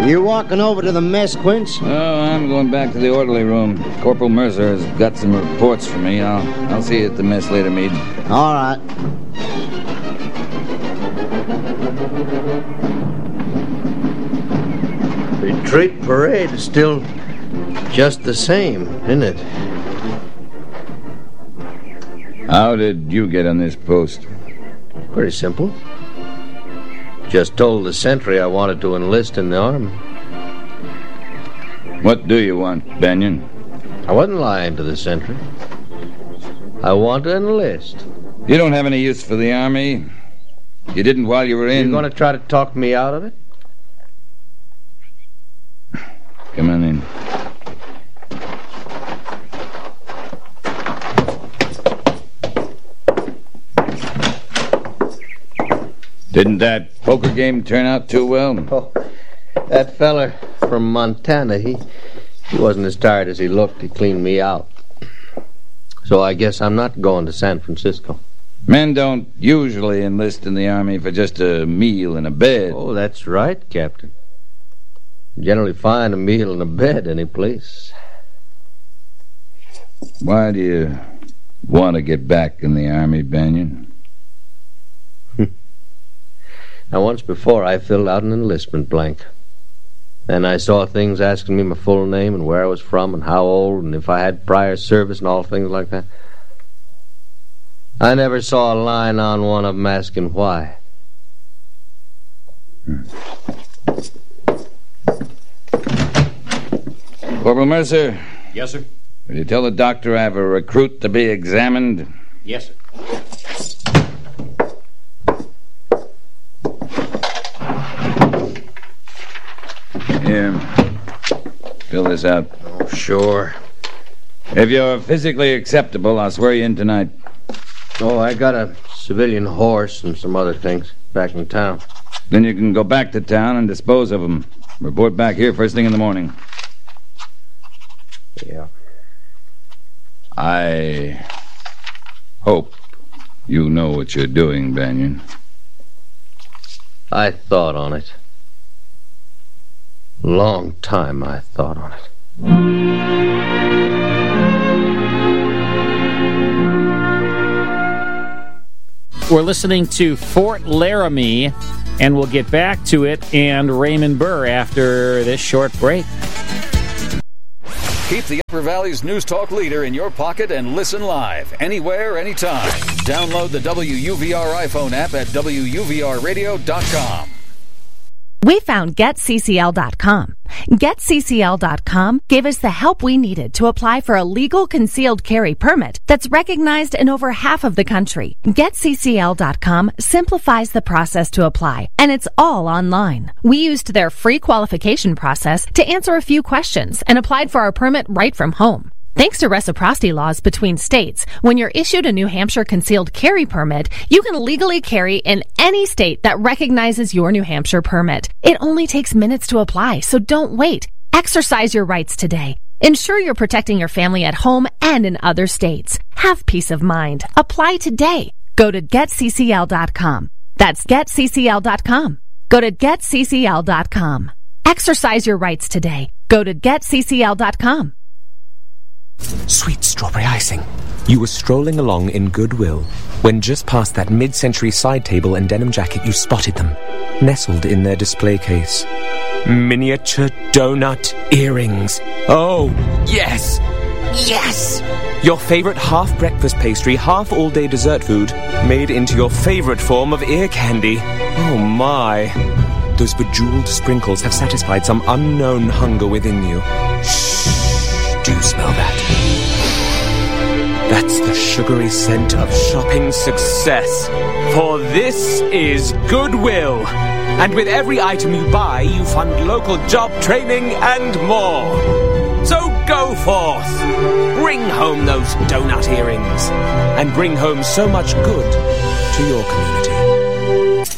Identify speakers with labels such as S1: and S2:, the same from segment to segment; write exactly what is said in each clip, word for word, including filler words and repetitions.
S1: You walking over to the mess, Quince?
S2: Oh, I'm going back to the orderly room. Corporal Mercer has got some reports for me. I'll, I'll see you at the mess later, Meade.
S1: All right. Retreat parade is still just the same, isn't it?
S2: How did you get on this post?
S1: Pretty simple. Just told the sentry I wanted to enlist in the army.
S2: What do you want, Banyan?
S1: I wasn't lying to the sentry. I want to enlist.
S2: You don't have any use for the army. You didn't while you were in...
S1: You're going to try to talk me out of it?
S2: Come on in. Didn't that poker game turn out too well?
S1: Oh, that feller from Montana, he, he wasn't as tired as he looked. He cleaned me out. So I guess I'm not going to San Francisco.
S2: Men don't usually enlist in the army for just a meal and a bed.
S1: Oh, that's right, Captain. You generally find a meal and a bed any place.
S2: Why do you want to get back in the army, Banyan?
S1: Now, once before, I filled out an enlistment blank. Then I saw things asking me my full name and where I was from and how old and if I had prior service and all things like that. I never saw a line on one of them asking why.
S2: Hmm. Corporal Mercer.
S3: Yes, sir.
S2: Will you tell the doctor I have a recruit to be examined?
S3: Yes, sir.
S2: Here. Fill this out.
S1: Oh, sure.
S2: If you're physically acceptable, I'll swear you in tonight.
S1: Oh, I got a civilian horse and some other things back in town.
S2: Then you can go back to town and dispose of them. Report back here first thing in the morning.
S1: Yeah.
S2: I hope you know what you're doing, Banyan.
S1: I thought on it. Long time I thought on it.
S4: We're listening to Fort Laramie, and we'll get back to it and Raymond Burr after this short break.
S5: Keep the Upper Valley's News Talk leader in your pocket and listen live, anywhere, anytime. Download the W U V R iPhone app at W U V R radio dot com.
S6: We found Get C C L dot com. Get C C L dot com gave us the help we needed to apply for a legal concealed carry permit that's recognized in over half of the country. Get C C L dot com simplifies the process to apply, and it's all online. We used their free qualification process to answer a few questions and applied for our permit right from home. Thanks to reciprocity laws between states, when you're issued a New Hampshire concealed carry permit, you can legally carry in any state that recognizes your New Hampshire permit. It only takes minutes to apply, so don't wait. Exercise your rights today. Ensure you're protecting your family at home and in other states. Have peace of mind. Apply today. Go to Get C C L dot com. That's Get C C L dot com. Go to Get C C L dot com. Exercise your rights today. Go to Get C C L dot com.
S7: Sweet strawberry icing. You were strolling along in Goodwill when just past that mid-century side table and denim jacket you spotted them, nestled in their display case. Miniature donut earrings. Oh, yes! Yes! Your favorite half-breakfast pastry, half-all-day dessert food, made into your favorite form of ear candy. Oh, my. Those bejeweled sprinkles have satisfied some unknown hunger within you. Shh. Do you smell that? That's the sugary scent of shopping success. For this is Goodwill. And with every item you buy, you fund local job training and more. So go forth. Bring home those donut earrings. And bring home so much good to your community.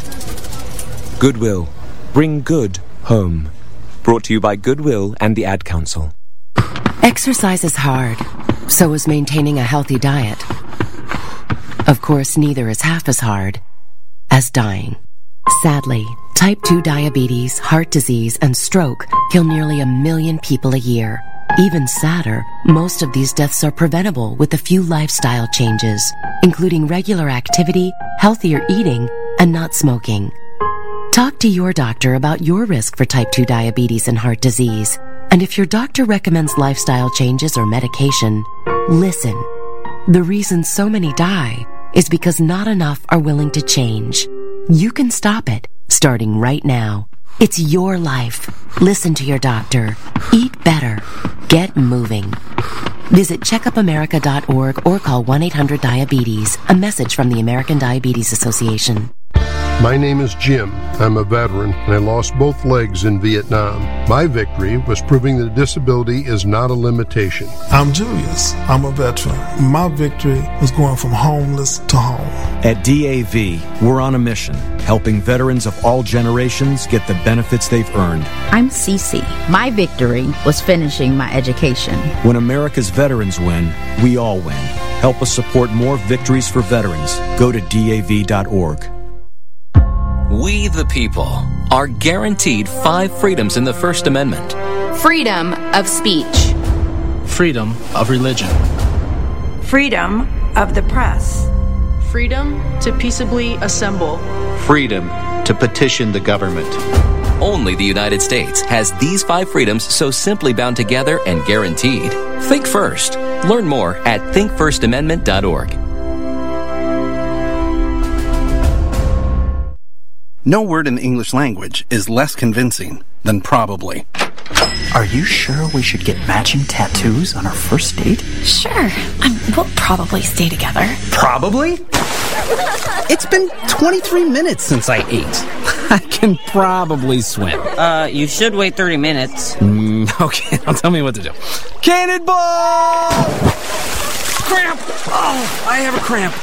S7: Goodwill. Bring good home. Brought to you by Goodwill and the Ad Council.
S8: Exercise is hard, so is maintaining a healthy diet. Of course, neither is half as hard as dying. Sadly, Type two diabetes, heart disease, and stroke kill nearly a million people a year. Even sadder, most of these deaths are preventable with a few lifestyle changes, including regular activity, healthier eating, and not smoking. Talk to your doctor about your risk for type two diabetes and heart disease. And if your doctor recommends lifestyle changes or medication, listen. The reason so many die is because not enough are willing to change. You can stop it, starting right now. It's your life. Listen to your doctor. Eat better. Get moving. Visit checkup america dot org or call one eight hundred diabetes. A message from the American Diabetes Association.
S3: My name is Jim. I'm a veteran, and I lost both legs in Vietnam. My victory was proving that disability is not a limitation.
S9: I'm Julius. I'm a veteran. My victory was going from homeless to home.
S10: At D A V, we're on a mission, helping veterans of all generations get the benefits they've earned.
S11: I'm Cece. My victory was finishing my education.
S10: When America's veterans win, we all win. Help us support more victories for veterans. Go to D A V dot org.
S12: We, the people, are guaranteed five freedoms in the First Amendment.
S13: Freedom of speech.
S14: Freedom of religion.
S15: Freedom of the press.
S16: Freedom to peaceably assemble.
S17: Freedom to petition the government.
S12: Only the United States has these five freedoms so simply bound together and guaranteed. Think first. Learn more at think first amendment dot org.
S18: No word in the English language is less convincing than probably.
S19: Are you sure we should get matching tattoos on our first date?
S20: Sure. Um, we'll probably stay together.
S18: Probably? It's been twenty-three minutes since I ate. I can probably swim.
S21: Uh, you should wait thirty minutes.
S18: Mm, okay, now tell me what to do. Cannonball! Cramp! Oh, I have a cramp.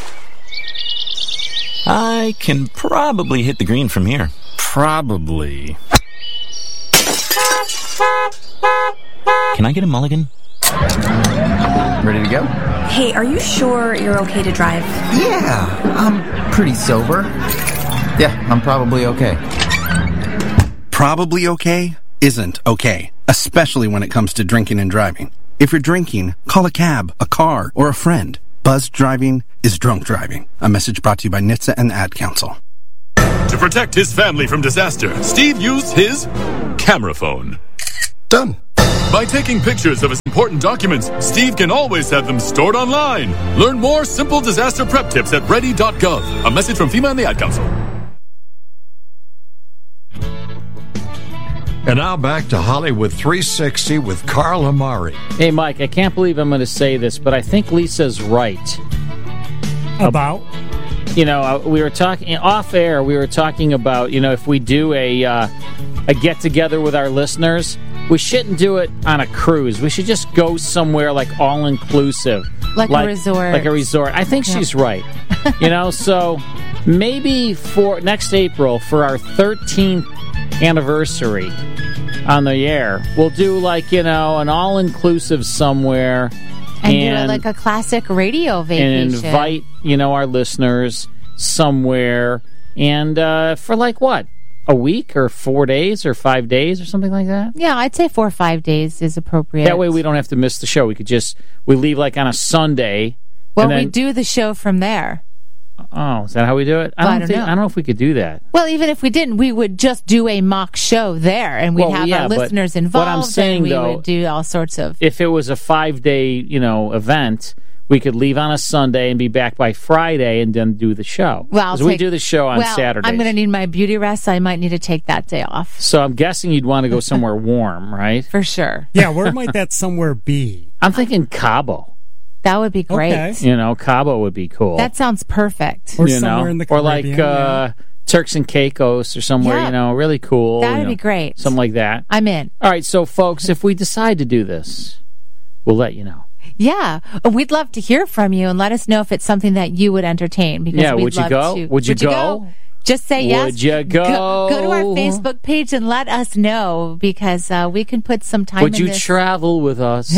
S22: I can probably hit the green from here.
S14: Probably.
S22: Can I get a mulligan?
S18: Ready to go?
S20: Hey, are you sure you're okay to drive?
S23: Yeah, I'm pretty sober. Yeah, I'm probably okay.
S18: Probably okay isn't okay, especially when it comes to drinking and driving. If you're drinking, call a cab, a car, or a friend. Buzzed driving is drunk driving. A message brought to you by N H T S A and the Ad Council.
S24: To protect his family from disaster, Steve used his camera phone.
S3: Done.
S24: By taking pictures of his important documents, Steve can always have them stored online. Learn more simple disaster prep tips at ready dot gov. A message from FEMA and the Ad Council.
S25: And now back to Hollywood three sixty with Carl Amari.
S4: Hey, Mike, I can't believe I'm going to say this, but I think Lisa's right.
S26: About?
S4: You know, we were talking off air, we were talking about, you know, if we do a, uh, a get-together with our listeners, we shouldn't do it on a cruise. We should just go somewhere like all-inclusive.
S27: Like, like a resort.
S4: Like a resort. I think yep. she's right. You know, so maybe for next April, for our thirteenth anniversary on the air, we'll do like, you know, an all-inclusive somewhere
S27: and, and do it like a classic radio vacation
S4: and invite, you know, our listeners somewhere and uh, for like what, a week or four days or five days or something like that.
S27: Yeah, I'd say four or five days is appropriate.
S4: That way we don't have to miss the show. We could just we leave like on a Sunday.
S27: Well,
S4: and then,
S27: we do the show from there.
S4: Oh, is that how we do it? I don't,
S27: I don't
S4: think,
S27: know.
S4: I don't know if we could do that.
S27: Well, even if we didn't, we would just do a mock show there, and we'd
S4: well,
S27: have
S4: yeah,
S27: our listeners involved.
S4: What I'm saying,
S27: and we
S4: though,
S27: would do all sorts of.
S4: If it was a five-day, you know, event, we could leave on a Sunday and be back by Friday, and then do the show.
S27: Well,
S4: because we do the show on
S27: well,
S4: Saturdays.
S27: I'm going to need my beauty rest, so I might need to take that day off.
S4: So I'm guessing you'd want to go somewhere warm, right?
S27: For sure.
S26: Yeah, where might that somewhere be?
S4: I'm thinking Cabo.
S27: That would be great.
S26: Okay.
S4: You know, Cabo would be cool.
S27: That sounds perfect.
S26: Or
S4: you
S26: somewhere
S4: know?
S26: in the
S4: Or
S26: Caribbean,
S4: like uh,
S26: yeah.
S4: Turks and Caicos or somewhere,
S27: Yeah.
S4: you know, really cool.
S27: That would
S4: you know,
S27: be great.
S4: Something like that.
S27: I'm in.
S4: All right, so folks, if we decide to do this, we'll let you know.
S27: Yeah. We'd love to hear from you and let us know if it's something that you would entertain. Because
S4: Yeah,
S27: we'd
S4: would you
S27: love
S4: go?
S27: To.
S4: Would you
S27: would you
S4: go?
S27: go? Just say yes.
S4: Would you go?
S27: go? Go to our Facebook page and let us know, because uh, we can put some time
S4: Would
S27: in
S4: you
S27: this.
S4: travel with us?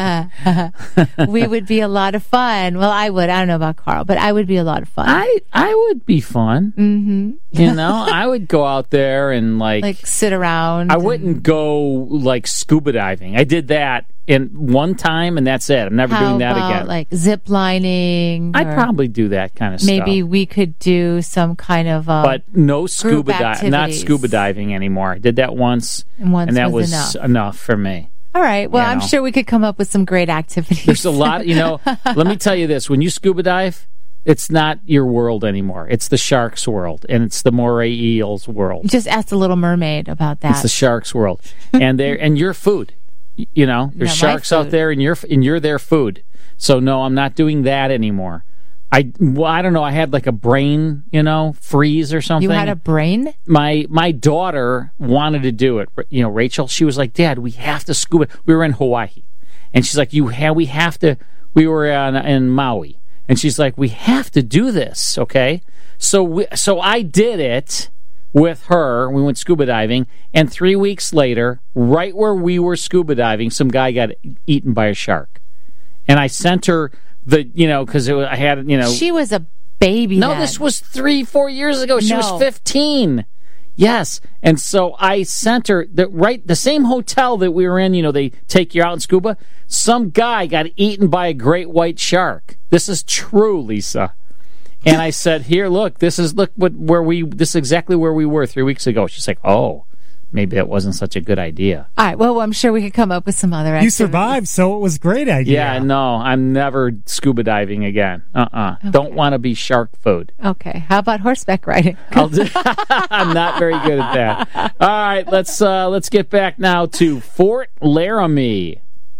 S27: We would be a lot of fun. Well, I would. I don't know about Carl, but I would be a lot of fun.
S4: I I would be fun.
S27: Mm-hmm.
S4: You know, I would go out there and like
S27: like sit around.
S4: I
S27: and...
S4: wouldn't go like scuba diving. I did that in one time, and that's it. I'm never
S27: How
S4: doing that
S27: about,
S4: again.
S27: Like zip lining.
S4: I'd probably do that kind of
S27: maybe
S4: stuff.
S27: we could do some kind of. Uh,
S4: but no scuba diving. Not
S27: activities.
S4: scuba diving anymore. I did that once,
S27: and, once
S4: and that
S27: was,
S4: was
S27: enough.
S4: enough for me.
S27: All right. Well,
S4: You
S27: I'm
S4: know.
S27: sure we could come up with some great activities.
S4: There's a lot, you know, let me tell you this. When you scuba dive, it's not your world anymore. It's the shark's world, and it's the moray eel's world.
S27: Just ask the Little Mermaid about that.
S4: It's the shark's world. And they're and your food. Y- You know, there's
S27: Yeah, my
S4: sharks out
S27: food.
S4: there, and you're and you're their food. So no, I'm not doing that anymore. I well, I don't know. I had like a brain, you know, freeze or something.
S27: You had a brain?
S4: My my daughter wanted to do it. You know, Rachel. She was like, "Dad, we have to scuba." We were in Hawaii, and she's like, "You have we have to." We were in, in Maui, and she's like, "We have to do this, okay?" So we, so I did it with her. We went scuba diving, and three weeks later, right where we were scuba diving, some guy got eaten by a shark, and I sent her. The you know because I had you know
S27: She was a baby.
S4: no
S27: then.
S4: this was three four years ago. She
S27: No.
S4: was fifteen. Yes, and so I sent her the right the same hotel that we were in. You know they take you out in scuba. Some guy got eaten by a great white shark. This is true, Lisa. And I said, here, look, this is look what where we this is exactly where we were three weeks ago. She's like, oh, maybe that wasn't such a good idea.
S27: All right. Well, I'm sure we could come up with some other
S26: You
S27: activities.
S26: survived, so it was a great idea.
S4: Yeah, no, I'm never scuba diving again. Uh-uh.
S27: Okay.
S4: Don't want to be shark food.
S27: Okay. How about horseback riding?
S4: I'll do, I'm not very good at that. All right, let's uh, let's get back now to Fort Laramie.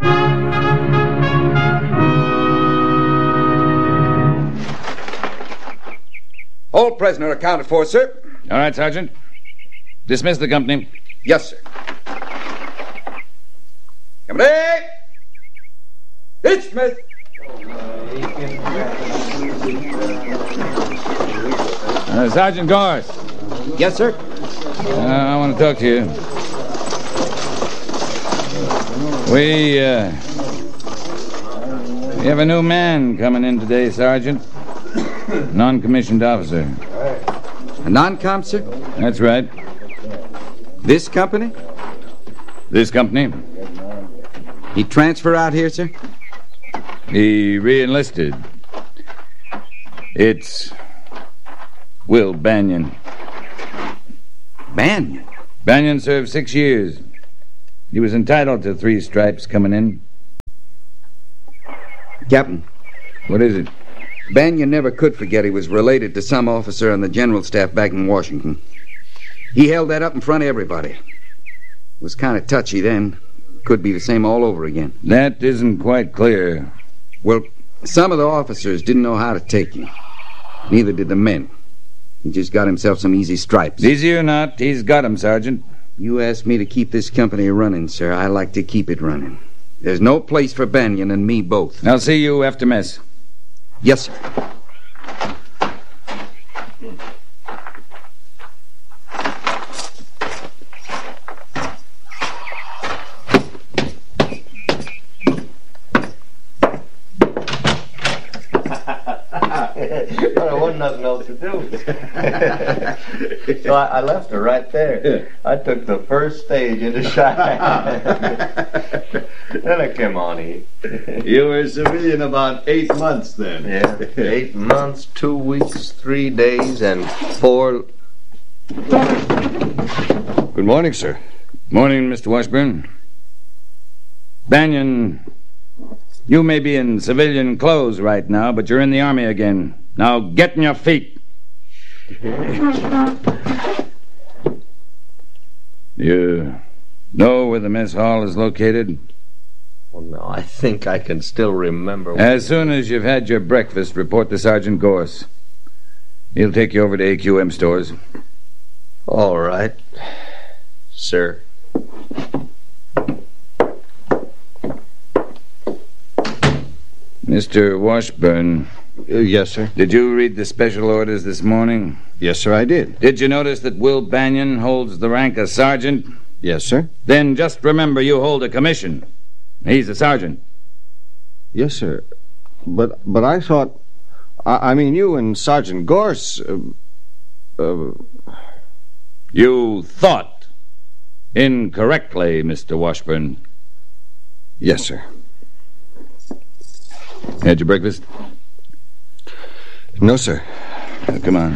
S1: All prisoner accounted for, sir.
S2: All right, Sergeant. Dismiss the company.
S1: Yes, sir. Company! Hitchmith!
S2: Uh, Sergeant Gorse.
S1: Yes, sir.
S2: Uh, I want to talk to you. We, uh... We have a new man coming in today, Sergeant. Non-commissioned officer.
S1: A non-com, sir?
S2: That's right.
S1: This company?
S2: This company.
S1: He transfer out here, sir?
S2: He re-enlisted. It's Will Banyan.
S1: Banyan?
S2: Banyan served six years. He was entitled to three stripes coming in.
S1: Captain.
S2: What is it?
S1: Banyan never could forget he was related to some officer on the general staff back in Washington. He held that up in front of everybody. It was kind of touchy then. Could be the same all over again.
S2: That isn't quite clear.
S1: Well, some of the officers didn't know how to take him. Neither did the men. He just got himself some easy stripes.
S2: Easy or not, he's got him, Sergeant.
S1: You asked me to keep this company running, sir. I like to keep it running. There's no place for Banyan and me both.
S2: I'll see you after mess.
S1: Yes, sir.
S5: Well, there wasn't nothing else to do. So I, I left her right there. I took the first stage into Cheyenne. Then I came on here.
S6: You were a civilian about eight months then.
S5: Yeah, eight months, two weeks, three days, and four...
S6: Good morning, sir.
S2: Morning, Mister Washburn. Banyan, you may be in civilian clothes right now, but you're in the Army again. Now get on your feet. You know where the mess hall is located?
S5: Well, no, I think I can still remember.
S2: As soon as you've had your breakfast, report to Sergeant Gorse. He'll take you over to A Q M stores.
S5: All right, sir.
S2: Mister Washburn.
S7: Uh, yes, sir.
S2: Did you read the special orders this morning?
S7: Yes, sir, I did.
S2: Did you notice that Will Banyan holds the rank of sergeant?
S7: Yes, sir.
S2: Then just remember you hold a commission. He's a sergeant.
S7: Yes, sir. But but I thought... I, I mean, you and Sergeant Gorse... Uh, uh,
S2: you thought incorrectly, Mister Washburn.
S7: Yes, sir.
S2: Had your breakfast?
S7: No, sir.
S2: Now, come on.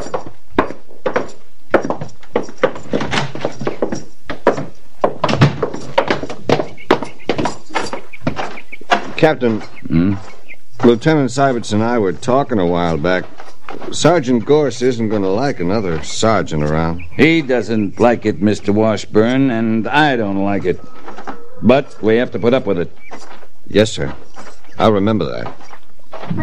S7: Captain,
S2: hmm?
S7: Lieutenant Syberts and I were talking a while back. Sergeant Gorse isn't going to like another sergeant around.
S2: He doesn't like it, Mister Washburn, and I don't like it. But we have to put up with it.
S7: Yes, sir. I'll remember that.